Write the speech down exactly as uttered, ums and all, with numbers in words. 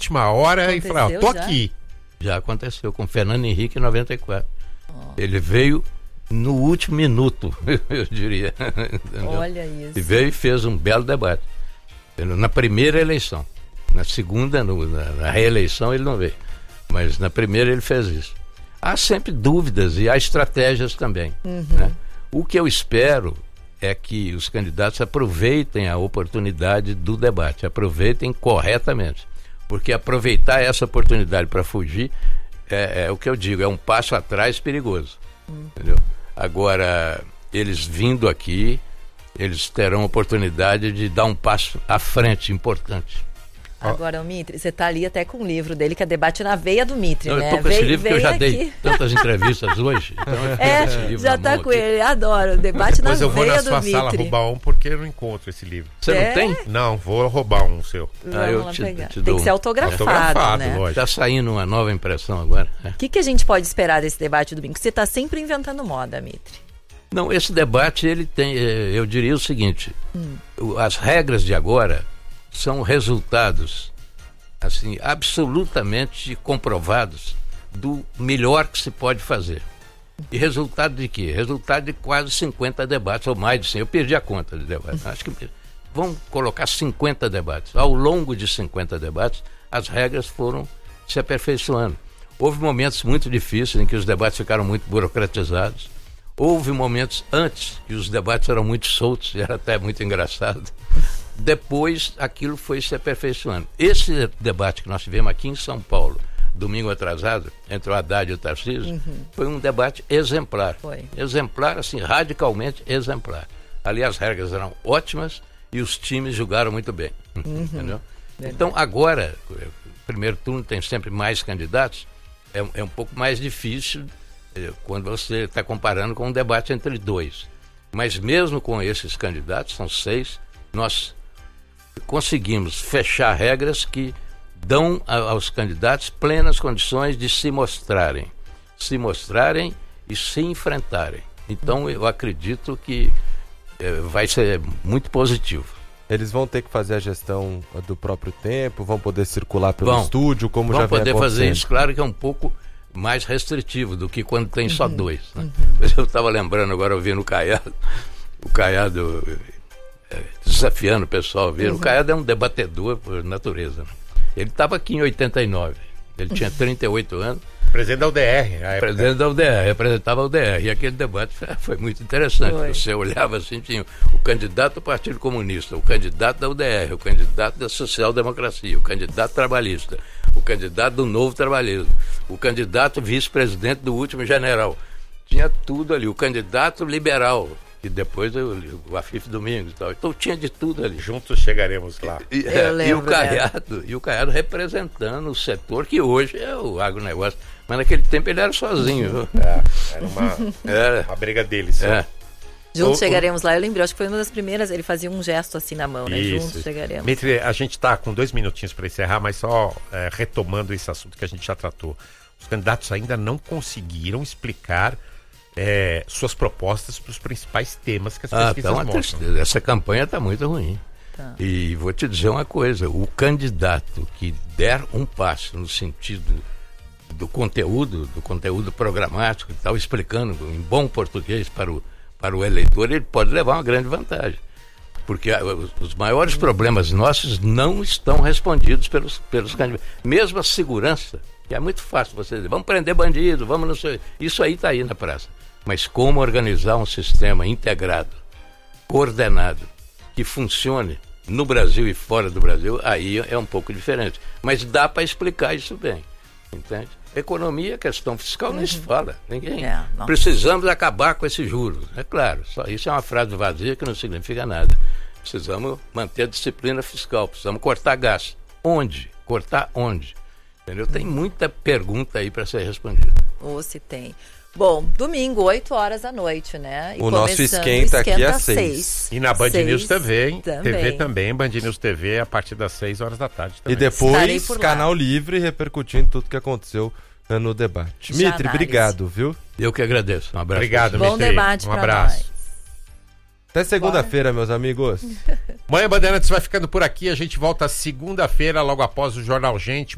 última hora Aconteceu e falar, ó, tô já? aqui. Já aconteceu com o Fernando Henrique em noventa e quatro. Oh. Ele veio no último minuto, eu diria. Olha isso. E veio e fez um belo debate. Na primeira eleição. Na segunda, no, na, na reeleição, ele não veio. Mas na primeira ele fez isso. Há sempre dúvidas e há estratégias também. Uhum. Né? O que eu espero é que os candidatos aproveitem a oportunidade do debate, aproveitem corretamente, porque aproveitar essa oportunidade para fugir é, é o que eu digo, é um passo atrás perigoso. Hum. Entendeu? Agora, eles vindo aqui, eles terão oportunidade de dar um passo à frente importante. Agora, o Mitri, você tá ali até com o livro dele, que é Debate na Veia do Mitri, eu né? Eu tô com esse veio, livro que eu já aqui. dei tantas entrevistas hoje. Então é, já tá com aqui. Ele, adoro. Debate na Veia do Mitri. Depois eu vou na sua sala roubar um, porque eu não encontro esse livro. Você é? não tem? Não, vou roubar um seu. Ah, eu te, te tem que ser autografado, autografado né? Lógico. Tá saindo uma nova impressão agora. O é. que, que a gente pode esperar desse debate domingo? Você tá sempre inventando moda, Mitri. Não, esse debate, ele tem, eu diria o seguinte, hum. as regras de agora são resultados assim, absolutamente comprovados do melhor que se pode fazer. E resultado de quê? Resultado de quase cinquenta debates, ou mais de cem. Eu perdi a conta de debates. Acho que vão colocar cinquenta debates. Ao longo de cinquenta debates, as regras foram se aperfeiçoando. Houve momentos muito difíceis em que os debates ficaram muito burocratizados. Houve momentos antes que os debates eram muito soltos, e era até muito engraçado. Depois, aquilo foi se aperfeiçoando. Esse debate que nós tivemos aqui em São Paulo, domingo atrasado, entre o Haddad e o Tarcísio, uhum. foi um debate exemplar. Foi. Exemplar, assim, radicalmente exemplar. Ali as regras eram ótimas e os times jogaram muito bem. Uhum. Entendeu? Então, agora, o primeiro turno tem sempre mais candidatos, é, é um pouco mais difícil é, quando você está comparando com um debate entre dois. Mas mesmo com esses candidatos, são seis, nós conseguimos fechar regras que dão a, aos candidatos plenas condições de se mostrarem, se mostrarem e se enfrentarem. Então eu acredito que é, vai ser muito positivo. Eles vão ter que fazer a gestão do próprio tempo, vão poder circular pelo vão, estúdio, como vão já vem poder acontecendo. fazer isso, claro que é um pouco mais restritivo do que quando tem uhum. só dois. Né? Uhum. Eu estava lembrando agora, ouvindo o Caiado, o Caiado é, desafiando o pessoal a ver. Uhum. O Caiado é um debatedor por natureza. Né? Ele estava aqui em oitenta e nove, ele tinha trinta e oito anos. Presidente da U D R. A Presidente da U D R, representava a U D R. E aquele debate foi muito interessante. Foi. Você olhava assim, tinha o candidato do Partido Comunista, o candidato da U D R, o candidato da Social Democracia, o candidato trabalhista, o candidato do Novo Trabalhismo, o candidato vice-presidente do último general. Tinha tudo ali. O candidato liberal, que depois eu, o Afif Domingos e tal. Então tinha de tudo ali. Juntos chegaremos lá. E, é, e, o Caiado, e o Caiado representando o setor que hoje é o agronegócio. Mas naquele tempo ele era sozinho. É, era uma, era uma briga deles. É. Juntos o, chegaremos lá. Eu lembro, acho que foi uma das primeiras. Ele fazia um gesto assim na mão, né? Isso. Juntos chegaremos. Mitri, a gente está com dois minutinhos para encerrar, mas só é, retomando esse assunto que a gente já tratou. Os candidatos ainda não conseguiram explicar É, suas propostas para os principais temas que as ah, pesquisas tá mostram. Tristeza. Essa campanha está muito ruim. Tá. E vou te dizer uma coisa, o candidato que der um passo no sentido do conteúdo, do conteúdo programático e tal, explicando em bom português para o, para o eleitor, ele pode levar uma grande vantagem. Porque a, os, os maiores problemas nossos não estão respondidos pelos, pelos candidatos. Mesmo a segurança, que é muito fácil você dizer, vamos prender bandido, vamos não sei. Isso aí está aí na praça. Mas como organizar um sistema integrado, coordenado, que funcione no Brasil e fora do Brasil, aí é um pouco diferente. Mas dá para explicar isso bem, entende? Economia, questão fiscal, uhum. nem se fala. Ninguém. É, Precisamos acabar com esses juros. É claro, só isso é uma frase vazia que não significa nada. Precisamos manter a disciplina fiscal, precisamos cortar gasto. Onde? Cortar onde? Entendeu? Tem muita pergunta aí para ser respondida. Ou se tem. Bom, domingo, oito horas da noite, né? E o nosso esquenta, esquenta aqui às seis. E na Band seis News T V, hein? Também. T V também, Band News T V a partir das seis horas da tarde também. E depois, canal livre, repercutindo tudo que aconteceu no debate. Já Mitri, análise. Obrigado, viu? Eu que agradeço. Um abraço. Obrigado, Bom Mitri. debate um pra abraço. nós. Até segunda-feira, meus amigos. Manhã Bandeirantes vai ficando por aqui. A gente volta segunda-feira, logo após o Jornal Gente.